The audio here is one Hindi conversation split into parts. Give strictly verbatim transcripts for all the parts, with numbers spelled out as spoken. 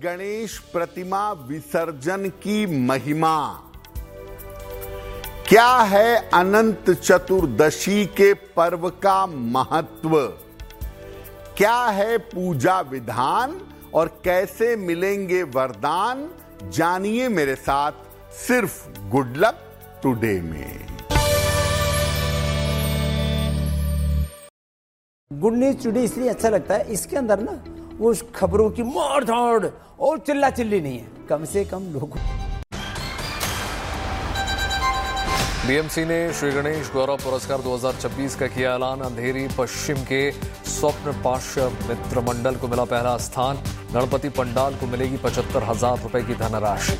गणेश प्रतिमा विसर्जन की महिमा क्या है? अनंत चतुर्दशी के पर्व का महत्व क्या है? पूजा विधान और कैसे मिलेंगे वरदान, जानिए मेरे साथ सिर्फ गुड लक टुडे में। गुड न्यूज टुडे इसलिए अच्छा लगता है, इसके अंदर ना वो खबरों की मार धाड़ और चिल्ला चिल्ली नहीं है, कम से कम लोग। बीएमसी ने श्री गणेश गौरव पुरस्कार दो हज़ार छब्बीस का किया ऐलान। अंधेरी पश्चिम के स्वप्न पाश्य मित्र मंडल को मिला पहला स्थान। गणपति पंडाल को मिलेगी पचहत्तर हजार रुपए की धनराशि।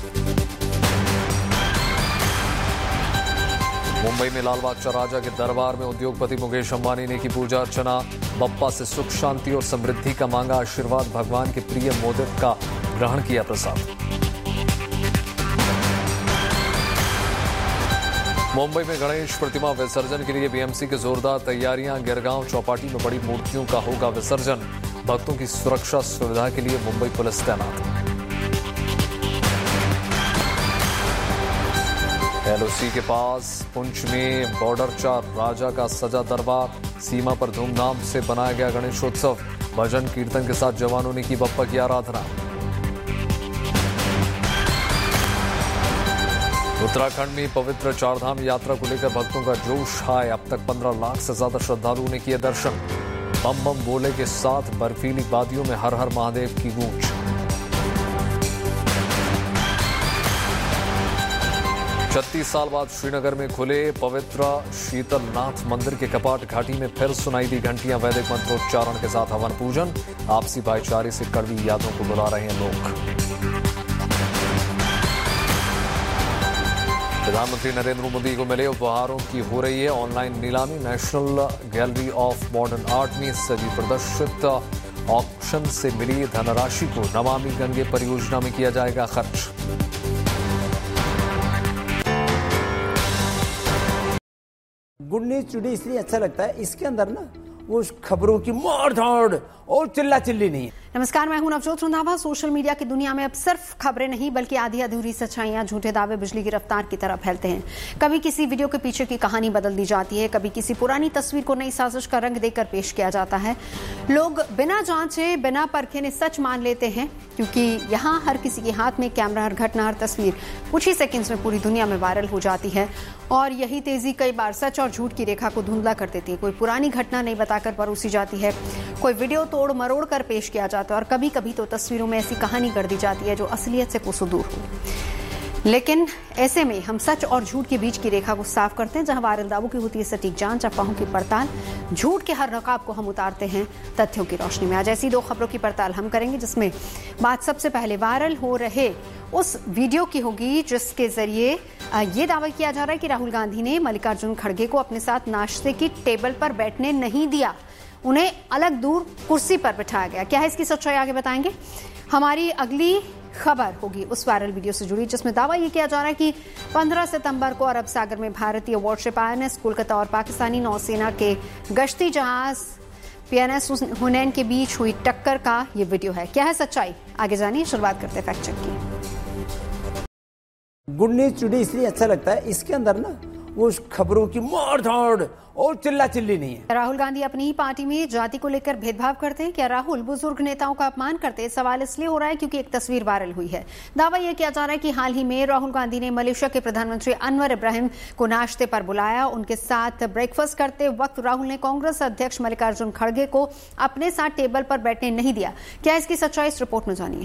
मुंबई में लाल बाग चौराहा के दरबार में उद्योगपति मुकेश अंबानी ने की पूजा अर्चना। बप्पा से सुख शांति और समृद्धि का मांगा आशीर्वाद। भगवान के प्रिय मोदक का ग्रहण किया प्रसाद। मुंबई में गणेश प्रतिमा विसर्जन के लिए बीएमसी की जोरदार तैयारियां। गिरगांव चौपाटी में बड़ी मूर्तियों का होगा विसर्जन। भक्तों की सुरक्षा सुविधा के लिए मुंबई पुलिस तैनात। एलओसी के पास पुंछ में बॉर्डर चार राजा का सजा दरबार। सीमा पर धूमधाम से बनाया गया गणेशोत्सव। भजन कीर्तन के साथ जवानों ने की बप्पा की आराधना। उत्तराखंड में पवित्र चारधाम यात्रा को लेकर भक्तों का जोश हाय। अब तक पंद्रह लाख से ज्यादा श्रद्धालुओं ने किए दर्शन। बम बम बोले के साथ बर्फीली वादियों में हर हर महादेव की गूंज। छत्तीस साल बाद श्रीनगर में खुले पवित्र शीतलनाथ मंदिर के कपाट। घाटी में फिर सुनाई दी घंटियां। वैदिक मंत्रोच्चारण के साथ हवन पूजन। आपसी भाईचारे से कड़वी यादों को बुला रहे हैं लोग। प्रधानमंत्री नरेंद्र मोदी को मिले उपहारों की हो रही है ऑनलाइन नीलामी। National gallery of modern art में सभी प्रदर्शित ऑक्शन से मिली धनराशि को नमामि गंगे परियोजना में किया जाएगा खर्च। गुड न्यूज टुडे इसलिए अच्छा लगता है, इसके अंदर ना वो खबरों की मार धाड़ और चिल्ला चिल्ली नहीं है। नमस्कार, मैं हूं नवजोत रंधावा। सोशल मीडिया की दुनिया में अब सिर्फ खबरें नहीं बल्कि आधी अधूरी सच्चाइयां, झूठे दावे बिजली की रफ्तार की तरह फैलते हैं। कभी किसी वीडियो के पीछे की कहानी बदल दी जाती है, कभी किसी पुरानी तस्वीर को नई साजिश का रंग देकर पेश किया जाता है। लोग बिना जांचे बिना परखे ने सच मान लेते हैं, क्योंकि यहाँ हर किसी के हाथ में कैमरा, हर घटना, हर तस्वीर कुछ ही सेकेंड्स में पूरी दुनिया में वायरल हो जाती है। और यही तेजी कई बार सच और झूठ की रेखा को धुंधला कर देती है। कोई पुरानी घटना नहीं बताकर परोसी जाती है, कोई वीडियो तोड़ मरोड़ कर पेश किया जाता है और कभी कभी तो तस्वीरों में ऐसी कहानी कर दी जाती है जो असलियत से कोसों दूर हो। लेकिन ऐसे में हम सच और झूठ के बीच की रेखा को साफ करते हैं। जहां वायरल दावों की होती है सटीक जांच, अफवाहों की पड़ताल, झूठ के हर नकाब को हम उतारते हैं तथ्यों की रोशनी में। आज ऐसी दो खबरों की पड़ताल हम करेंगे, जिसमें बात सबसे पहले वायरल हो रहे उस वीडियो की होगी जिसके जरिए ये दावा किया जा रहा है कि राहुल गांधी ने मल्लिकार्जुन खड़गे को अपने साथ नाश्ते की टेबल पर बैठने नहीं दिया, उन्हें अलग दूर कुर्सी पर बिठाया गया। क्या है इसकी सच्चाई, आगे बताएंगे। हमारी अगली खबर होगी उस वायरल वीडियो से जुड़ी जिसमें दावा यह किया जा रहा है कि पंद्रह सितंबर को अरब सागर में भारतीय वॉरशिप आईएनएस कोलकाता और पाकिस्तानी नौसेना के गश्ती जहाज पीएनएस हुनैन के बीच हुई टक्कर का ये वीडियो है। क्या है सच्चाई, आगे जानिए। शुरुआत करते हैं फैक्ट चेक की। गुड न्यूज टुडे इसलिए अच्छा लगता है, इसके अंदर ना वो खबरों की मार धाड़ और चिल्ला चिल्ली नहीं है। राहुल गांधी अपनी ही पार्टी में जाति को लेकर भेदभाव करते हैं। क्या राहुल बुजुर्ग नेताओं का अपमान करते हैं? सवाल इसलिए हो रहा है क्योंकि एक तस्वीर वायरल हुई है। दावा यह किया जा रहा है कि हाल ही में राहुल गांधी ने मलेशिया के प्रधानमंत्री अनवर इब्राहिम को नाश्ते पर बुलाया। उनके साथ ब्रेकफास्ट करते वक्त राहुल ने कांग्रेस अध्यक्ष मल्लिकार्जुन खड़गे को अपने साथ टेबल पर बैठने नहीं दिया। क्या इसकी सच्चाई, इस रिपोर्ट में जानिए।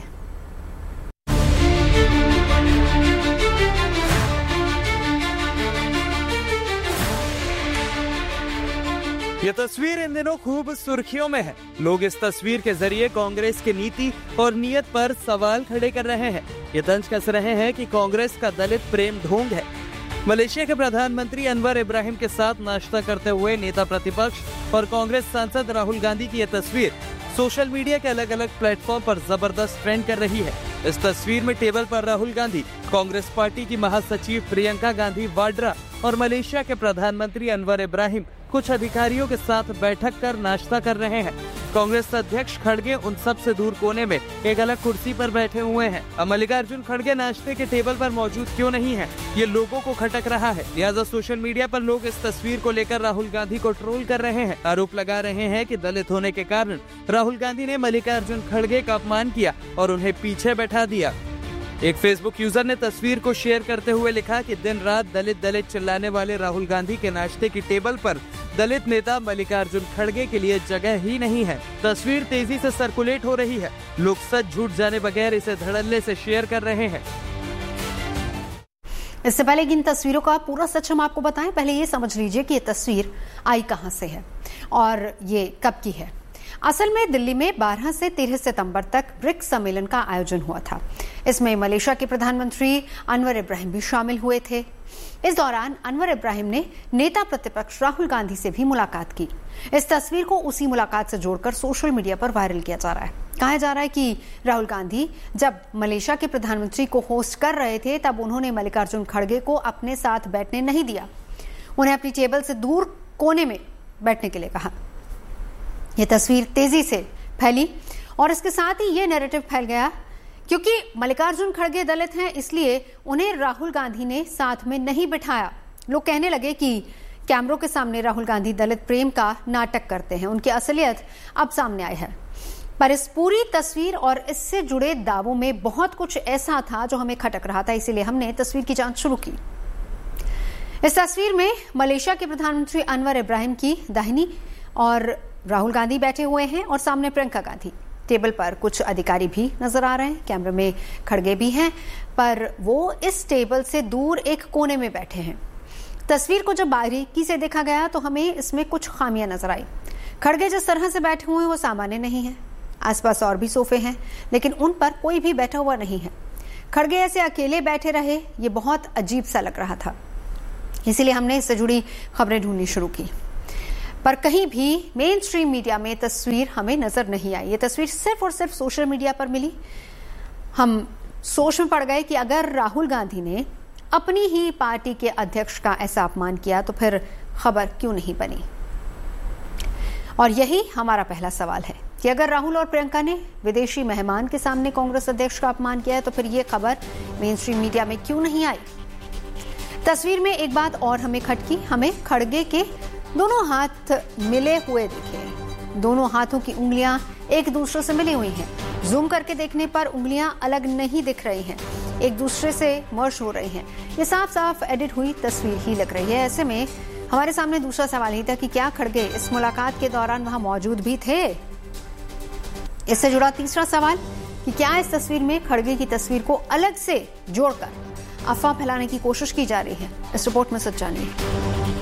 ये तस्वीर इन दिनों खूब सुर्खियों में है। लोग इस तस्वीर के जरिए कांग्रेस की नीति और नीयत पर सवाल खड़े कर रहे हैं। ये तंज कस रहे हैं कि कांग्रेस का दलित प्रेम ढोंग है। मलेशिया के प्रधानमंत्री अनवर इब्राहिम के साथ नाश्ता करते हुए नेता प्रतिपक्ष और कांग्रेस सांसद राहुल गांधी की ये तस्वीर सोशल मीडिया के अलग अलग प्लेटफॉर्म पर जबरदस्त ट्रेंड कर रही है। इस तस्वीर में टेबल पर राहुल गांधी, कांग्रेस पार्टी की महासचिव प्रियंका गांधी वाड्रा और मलेशिया के प्रधानमंत्री अनवर इब्राहिम कुछ अधिकारियों के साथ बैठक कर नाश्ता कर रहे हैं। कांग्रेस अध्यक्ष खड़गे उन सब से दूर कोने में एक अलग कुर्सी पर बैठे हुए हैं। अब मल्लिकार्जुन खड़गे नाश्ते के टेबल पर मौजूद क्यों नहीं है, ये लोगों को खटक रहा है। लिहाजा सोशल मीडिया पर लोग इस तस्वीर को लेकर राहुल गांधी को ट्रोल कर रहे हैं। आरोप लगा रहे हैं कि दलित होने के कारण राहुल गांधी ने मल्लिकार्जुन खड़गे का अपमान किया और उन्हें पीछे बैठा दिया। एक फेसबुक यूजर ने तस्वीर को शेयर करते हुए लिखा कि दिन रात दलित दलित चिल्लाने वाले राहुल गांधी के नाश्ते की टेबल पर दलित नेता मल्लिकार्जुन खड़गे के लिए जगह ही नहीं है। तस्वीर तेजी से सर्कुलेट हो रही है। लोग सच झूठ जाने बगैर इसे धड़ल्ले से शेयर कर रहे हैं। इससे पहले इन तस्वीरों का पूरा सच हम आपको बताएं, पहले ये समझ लीजिए कि ये तस्वीर आई कहां से है और ये कब की है। असल में दिल्ली में बारह से तेरह सितंबर तक ब्रिक्स सम्मेलन का आयोजन हुआ था। इसमें मलेशिया के प्रधानमंत्री अनवर इब्राहिम भी शामिल हुए थे। इस दौरान अनवर इब्राहिम ने नेता प्रतिपक्ष राहुल गांधी से भी मुलाकात की। इस तस्वीर को उसी मुलाकात से जोड़कर सोशल मीडिया पर वायरल किया जा रहा है। कहा जा रहा है कि राहुल गांधी जब मलेशिया के प्रधानमंत्री को होस्ट कर रहे थे तब उन्होंने मल्लिकार्जुन खड़गे को अपने साथ बैठने नहीं दिया, उन्हें अपनी टेबल से दूर कोने में बैठने के लिए कहा। यह तस्वीर तेजी से फैली और इसके साथ ही यह नैरेटिव फैल गया क्योंकि मल्लिकार्जुन खड़गे दलित हैं, इसलिए उन्हें राहुल गांधी ने साथ में नहीं बिठाया। लोग कहने लगे कि कैमरों के सामने राहुल गांधी दलित प्रेम का नाटक करते हैं, उनकी असलियत अब सामने आई है। पर इस पूरी तस्वीर और इससे जुड़े दावों में बहुत कुछ ऐसा था जो हमें खटक रहा था, इसीलिए हमने तस्वीर की जांच शुरू की। इस तस्वीर में मलेशिया के प्रधानमंत्री अनवर इब्राहिम की दाहिनी और राहुल गांधी बैठे हुए हैं और सामने प्रियंका गांधी। टेबल पर कुछ अधिकारी भी नजर आ रहे हैं, कैमरे में खड़गे भी हैं, पर वो इस टेबल से दूर एक कोने में बैठे हैं। तस्वीर को जब बारीकी से देखा गया तो हमें इसमें कुछ खामियां नजर आई। खड़गे जिस तरह से बैठे हुए हैं वो सामान्य नहीं है। आसपास और भी सोफे हैं लेकिन उन पर कोई भी बैठा हुआ नहीं है। खड़गे ऐसे अकेले बैठे रहे, ये बहुत अजीब सा लग रहा था। इसीलिए हमने इससे जुड़ी खबरें ढूंढनी शुरू की, पर कहीं भी मेन स्ट्रीम मीडिया में तस्वीर हमें नजर नहीं आई। ये तस्वीर सिर्फ और सिर्फ सोशल मीडिया पर मिली। हम सोच में पड़ गए कि अगर राहुल गांधी ने अपनी ही पार्टी के अध्यक्ष का ऐसा अपमान किया तो फिर खबर क्यों नहीं बनी। और यही हमारा पहला सवाल है कि अगर राहुल और प्रियंका ने विदेशी मेहमान के सामने कांग्रेस अध्यक्ष का अपमान किया है तो फिर यह खबर मेन स्ट्रीम मीडिया में क्यों नहीं आई। तस्वीर में एक बात और हमें खटकी, हमें खड़गे के दोनों हाथ मिले हुए दिखे। दोनों हाथों की उंगलियां एक दूसरे से मिली हुई हैं। जूम करके देखने पर उंगलियां अलग नहीं दिख रही हैं, एक दूसरे से मर्ज हो रही हैं। ये साफ साफ एडिट हुई तस्वीर ही लग रही है। ऐसे में हमारे सामने दूसरा सवाल ही था कि क्या खड़गे इस मुलाकात के दौरान वहां मौजूद भी थे। इससे जुड़ा तीसरा सवाल कि क्या इस तस्वीर में खड़गे की तस्वीर को अलग से जोड़कर अफवाह फैलाने की कोशिश की जा रही है। इस रिपोर्ट में सच जानिए।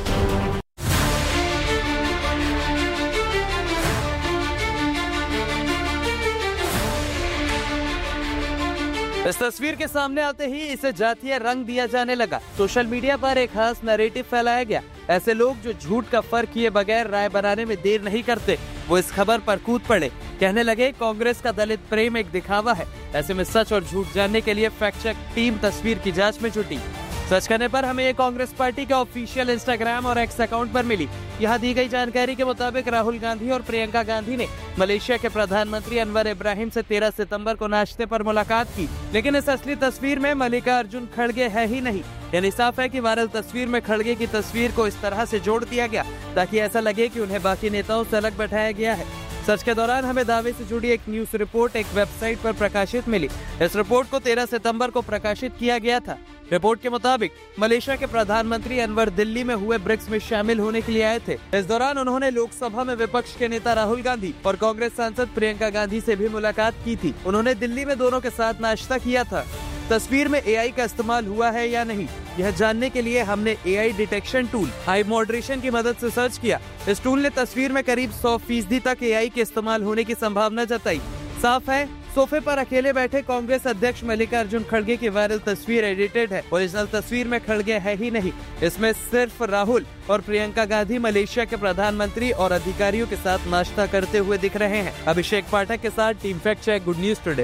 इस तस्वीर के सामने आते ही इसे जातीय रंग दिया जाने लगा। सोशल मीडिया पर एक खास नैरेटिव फैलाया गया। ऐसे लोग जो झूठ का फर्क किए बगैर राय बनाने में देर नहीं करते, वो इस खबर पर कूद पड़े। कहने लगे कांग्रेस का दलित प्रेम एक दिखावा है। ऐसे में सच और झूठ जानने के लिए फैक्ट चेक टीम तस्वीर की जांच में जुटी। सर्च करने पर हमें ये कांग्रेस पार्टी के ऑफिशियल इंस्टाग्राम और एक्स अकाउंट पर मिली। यहाँ दी गई जानकारी के मुताबिक राहुल गांधी और प्रियंका गांधी ने मलेशिया के प्रधानमंत्री अनवर इब्राहिम से तेरह सितंबर को नाश्ते पर मुलाकात की, लेकिन इस असली तस्वीर में मल्लिकार्जुन खड़गे है ही नहीं। यानी साफ है कि वायरल तस्वीर में खड़गे की तस्वीर को इस तरह से जोड़ दिया गया ताकि ऐसा लगे कि उन्हें बाकी नेताओं से अलग बैठाया गया है। सर्च के दौरान हमें दावे से जुड़ी एक न्यूज रिपोर्ट एक वेबसाइट पर प्रकाशित मिली। इस रिपोर्ट को तेरह सितंबर को प्रकाशित किया गया था। रिपोर्ट के मुताबिक मलेशिया के प्रधानमंत्री अनवर दिल्ली में हुए ब्रिक्स में शामिल होने के लिए आए थे। इस दौरान उन्होंने लोकसभा में विपक्ष के नेता राहुल गांधी और कांग्रेस सांसद प्रियंका गांधी से भी मुलाकात की थी। उन्होंने दिल्ली में दोनों के साथ नाश्ता किया था। तस्वीर में एआई का इस्तेमाल हुआ है या नहीं, यह जानने के लिए हमने AI detection tool I moderation की मदद से सर्च किया। इस टूल ने तस्वीर में करीब सौ फीसदी तक एआई के इस्तेमाल होने की संभावना जताई। साफ है सोफे पर अकेले बैठे कांग्रेस अध्यक्ष मल्लिकार्जुन खड़गे की वायरल तस्वीर एडिटेड है। ओरिजिनल तस्वीर में खड़गे है ही नहीं। इसमें सिर्फ राहुल और प्रियंका गांधी मलेशिया के प्रधानमंत्री और अधिकारियों के साथ नाश्ता करते हुए दिख रहे हैं। अभिषेक पाठक के साथ team fact check, good news today.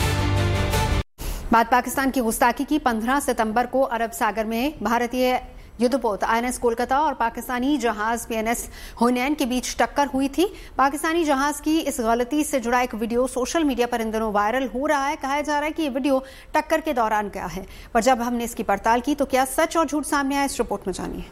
बात पाकिस्तान की गुस्ताखी की। पंद्रह सितंबर को अरब सागर में भारतीय युद्धपोत आईएनएस कोलकाता और पाकिस्तानी जहाज पीएनएस हुनैन के बीच टक्कर हुई थी। पाकिस्तानी जहाज की इस गलती से जुड़ा एक वीडियो सोशल मीडिया पर इन दिनों वायरल हो रहा है। कहा जा रहा है कि ये वीडियो टक्कर के दौरान का है, पर जब हमने इसकी पड़ताल की तो क्या सच और झूठ सामने आया, इस रिपोर्ट में जानिए।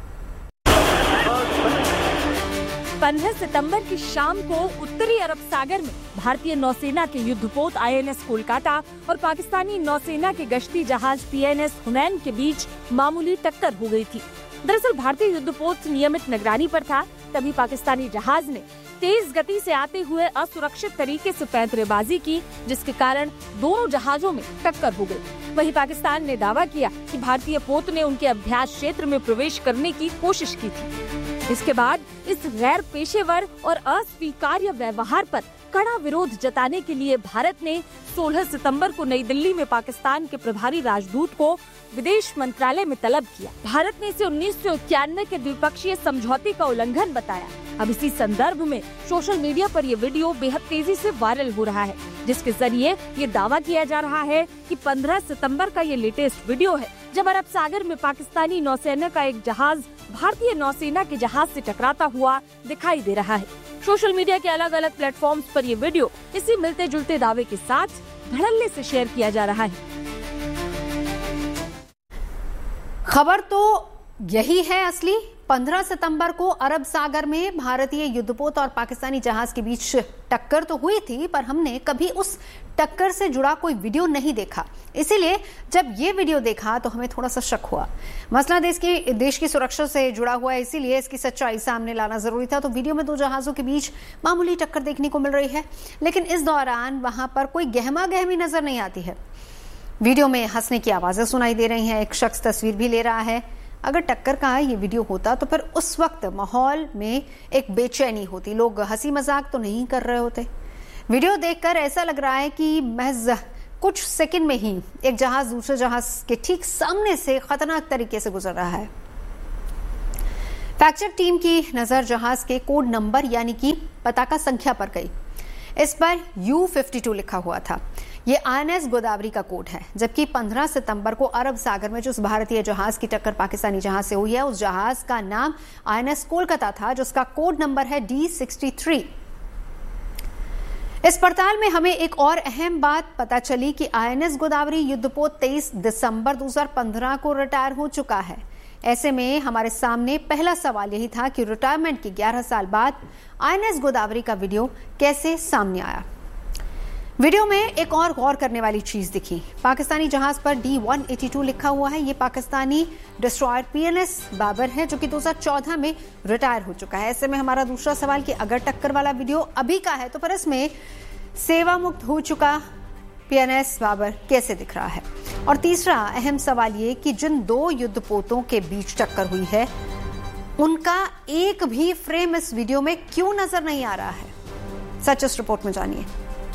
पंद्रह सितंबर की शाम को उत्तरी अरब सागर में भारतीय नौसेना के युद्धपोत आईएनएस कोलकाता और पाकिस्तानी नौसेना के गश्ती जहाज पीएनएस हुनैन के बीच मामूली टक्कर हो गई थी। दरअसल भारतीय युद्धपोत नियमित निगरानी पर था, तभी पाकिस्तानी जहाज ने तेज गति से आते हुए असुरक्षित तरीके से पैंतरेबाजी की, जिसके कारण दोनों जहाजों में टक्कर हो गई। वहीं पाकिस्तान ने दावा किया कि भारतीय पोत ने उनके अभ्यास क्षेत्र में प्रवेश करने की कोशिश की थी। इसके बाद इस गैर पेशेवर और अस्वीकार्य व्यवहार पर कड़ा विरोध जताने के लिए भारत ने सोलह सितंबर को नई दिल्ली में पाकिस्तान के प्रभारी राजदूत को विदेश मंत्रालय में तलब किया। भारत ने इसे उन्नीस सौ इक्यानवे के द्विपक्षीय समझौते का उल्लंघन बताया। अब इसी संदर्भ में सोशल मीडिया पर ये वीडियो बेहद तेजी से वायरल हो रहा है, जिसके जरिए ये दावा किया जा रहा है कि पंद्रह सितंबर का ये लेटेस्ट वीडियो है, जब अरब सागर में पाकिस्तानी नौसेना का एक जहाज भारतीय नौसेना के जहाज से टकराता हुआ दिखाई दे रहा है। सोशल मीडिया के अलग अलग प्लेटफॉर्म्स पर ये वीडियो इसी मिलते जुलते दावे के साथ धड़ल्ले से शेयर किया जा रहा है। खबर तो यही है असली। पंद्रह सितंबर को अरब सागर में भारतीय युद्धपोत और पाकिस्तानी जहाज के बीच टक्कर तो हुई थी, पर हमने कभी उस टक्कर से जुड़ा कोई वीडियो नहीं देखा। इसीलिए जब ये वीडियो देखा तो हमें थोड़ा सा शक हुआ। मसला देश की देश की सुरक्षा से जुड़ा हुआ है, इसीलिए इसकी सच्चाई सामने लाना जरूरी था। तो वीडियो में दो जहाजों के बीच मामूली टक्कर देखने को मिल रही है, लेकिन इस दौरान वहां पर कोई गहमा गहमी नजर नहीं आती है। वीडियो में हंसने की आवाजें सुनाई दे रही हैं, एक शख्स तस्वीर भी ले रहा है। अगर टक्कर का ये वीडियो होता तो फिर उस वक्त माहौल में एक बेचैनी होती, लोग हंसी मजाक तो नहीं कर रहे होते। वीडियो देखकर ऐसा लग रहा है कि महज कुछ सेकंड में ही एक जहाज दूसरे जहाज के ठीक सामने से खतरनाक तरीके से गुजर रहा है। फैक्ट चेक टीम की नजर जहाज के कोड नंबर यानी कि पताका संख्या पर गई। इस पर यू फिफ्टी टू लिखा हुआ था। ये आईएनएस गोदावरी का कोड है, जबकि पंद्रह सितंबर को अरब सागर में जिस भारतीय जहाज की टक्कर पाकिस्तानी जहाज से हुई है, उस जहाज का नाम आईएनएस कोलकाता था, जिसका कोड नंबर है डी सिक्सटी थ्री। इस पड़ताल में हमें एक और अहम बात पता चली कि आईएनएस गोदावरी युद्धपोत तेईस दिसंबर दो हज़ार पंद्रह को रिटायर हो चुका है। ऐसे में हमारे सामने पहला सवाल यही था कि रिटायरमेंट के ग्यारह साल बाद आईएनएस गोदावरी का वीडियो कैसे सामने आया। वीडियो में एक और गौर करने वाली चीज दिखी। पाकिस्तानी जहाज पर डी वन एटी टू लिखा हुआ है। ये पाकिस्तानी डिस्ट्रॉयर पीएनएस बाबर है, जो कि दो हज़ार चौदह में रिटायर हो चुका है। ऐसे में हमारा दूसरा सवाल कि अगर टक्कर वाला वीडियो अभी का है तो फिर इसमें सेवा मुक्त हो चुका पीएनएस बाबर कैसे दिख रहा है। और तीसरा अहम सवाल ये कि जिन दो युद्धपोतों के बीच टक्कर हुई है, उनका एक भी फ्रेम इस वीडियो में क्यों नजर नहीं आ रहा है। सच इस रिपोर्ट में जानिए।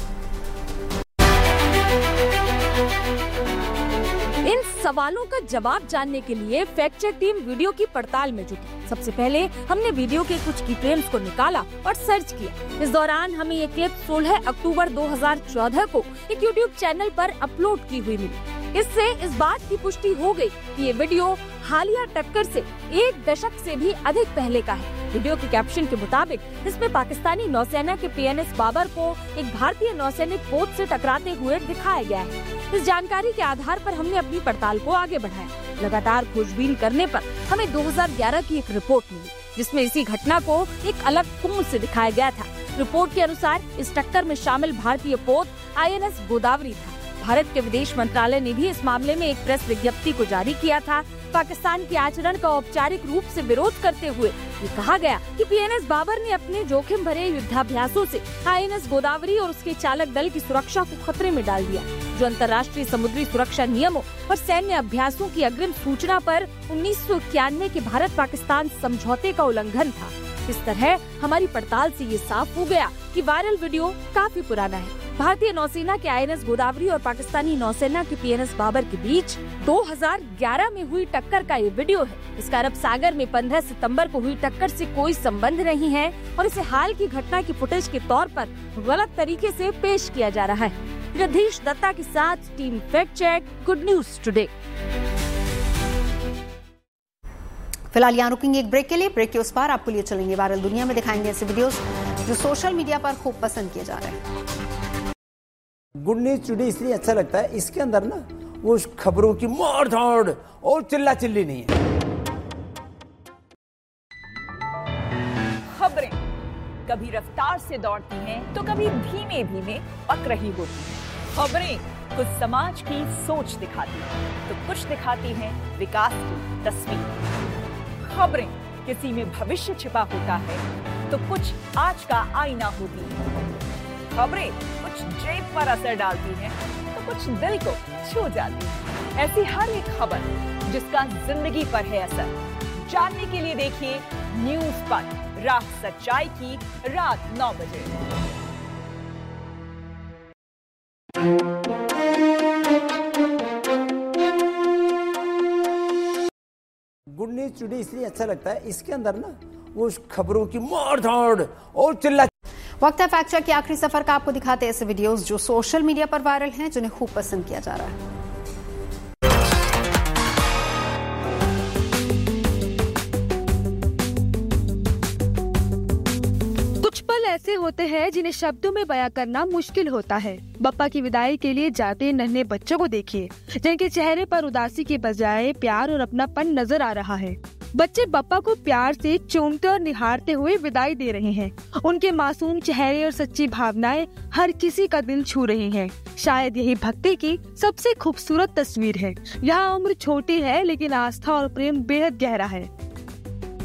इन सवालों का जवाब जानने के लिए फैक्ट चेक टीम वीडियो की पड़ताल में जुटी। सबसे पहले हमने वीडियो के कुछ की फ्रेम्स को निकाला और सर्च किया। इस दौरान हमें ये क्लिप सोलह अक्टूबर दो हज़ार चौदह को एक यूट्यूब चैनल पर अपलोड की हुई मिली। इससे इस बात की पुष्टि हो गई कि ये वीडियो हालिया टक्कर से एक दशक से भी अधिक पहले का है। वीडियो के कैप्शन के मुताबिक इसमें पाकिस्तानी नौसेना के पीएनएस बाबर को एक भारतीय नौसैनिक पोत से टकराते हुए दिखाया गया है। इस जानकारी के आधार पर हमने अपनी पड़ताल को आगे बढ़ाया। लगातार खोजबीन करने पर हमें दो हज़ार ग्यारह की एक रिपोर्ट मिली, जिसमें इसी घटना को एक अलग कोण से दिखाया गया था। रिपोर्ट के अनुसार इस टक्कर में शामिल भारतीय पोत आईएनएस गोदावरी था। भारत के विदेश मंत्रालय ने भी इस मामले में एक प्रेस विज्ञप्ति को जारी किया था। पाकिस्तान के आचरण का औपचारिक रूप से विरोध करते हुए ये कहा गया कि पीएनएस बाबर ने अपने जोखिम भरे युद्धाभ्यासों से आईएनएस गोदावरी और उसके चालक दल की सुरक्षा को खतरे में डाल दिया, जो अंतर्राष्ट्रीय समुद्री सुरक्षा नियमों और सैन्य अभ्यासों की अग्रिम सूचना पर उन्नीस सौ इक्यानवे के भारत पाकिस्तान समझौते का उल्लंघन था। इस तरह हमारी पड़ताल से ये साफ हो गया कि वायरल वीडियो काफी पुराना है। भारतीय नौसेना के आईएनएस गोदावरी और पाकिस्तानी नौसेना के पीएनएस बाबर के बीच दो हज़ार ग्यारह में हुई टक्कर का ये वीडियो है। इसका अरब सागर में पंद्रह सितंबर को हुई टक्कर से कोई संबंध नहीं है और इसे हाल की घटना की फुटेज के तौर पर गलत तरीके से पेश किया जा रहा है। रधीश दत्ता के साथ team fact check, good news today. फिलहाल यहाँ रुकेंगे एक ब्रेक के लिए। ब्रेक के उस पार आपको लिए चलेंगे वायरल दुनिया में, दिखाएंगे ऐसे वीडियोस जो सोशल मीडिया पर खूब पसंद किए जा रहे हैं। गुड न्यूज टुडे इसलिए अच्छा लगता है, इसके अंदर ना वो खबरों की मार धाड़ और चिल्ला चिल्ली नहीं है। खबरें कभी रफ्तार से दौड़ती हैं तो कभी धीमे धीमे पक रही होती हैं। खबरें कुछ समाज की सोच दिखाती हैं तो कुछ दिखाती हैं विकास की तस्वीर। खबरें किसी में भविष्य छिपा होता है तो कुछ आज का आईना होती है। खबरें कुछ जेब पर असर डालती हैं तो कुछ दिल को छू जाती है। ऐसी हर एक खबर जिसका जिंदगी पर है असर, जानने के लिए देखिए न्यूज़ पर राह सच्चाई की रात नौ बजे। गुड न्यूज टुडे इसलिए अच्छा लगता है, इसके अंदर ना वो खबरों की मार धाड़ और चिल्ला। वक्त है फैक्ट चेक के आखिरी सफर का। आपको दिखाते हैं ऐसे वीडियोस जो सोशल मीडिया पर वायरल हैं, जिन्हें खूब पसंद किया जा रहा है। कुछ पल ऐसे होते हैं जिन्हें शब्दों में बयां करना मुश्किल होता है। बप्पा की विदाई के लिए जाते नन्हे बच्चों को देखिए, जिनके चेहरे पर उदासी के बजाय प्यार और अपनापन नजर आ रहा है। बच्चे बप्पा को प्यार से चूमते और निहारते हुए विदाई दे रहे हैं। उनके मासूम चेहरे और सच्ची भावनाएं हर किसी का दिल छू रही हैं। शायद यही भक्ति की सबसे खूबसूरत तस्वीर है। यहाँ उम्र छोटी है लेकिन आस्था और प्रेम बेहद गहरा है।